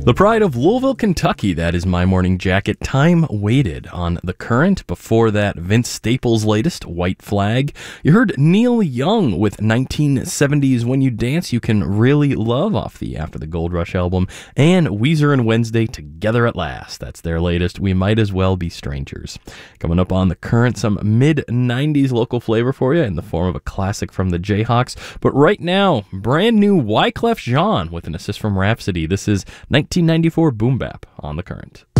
The pride of Louisville, Kentucky, that is My Morning Jacket. Time Waited on The Current. Before that, Vince Staples' latest, White Flag. You heard Neil Young with 1970's When You Dance You Can Really Love off the After the Gold Rush album. And Weezer and Wednesday, Together at Last. That's their latest, We Might As Well Be Strangers. Coming up on The Current, some mid-90s local flavor for you in the form of a classic from the Jayhawks. But right now, brand new Wyclef Jean with an assist from Rhapsody. This is 1994 Boom Bap on The Current.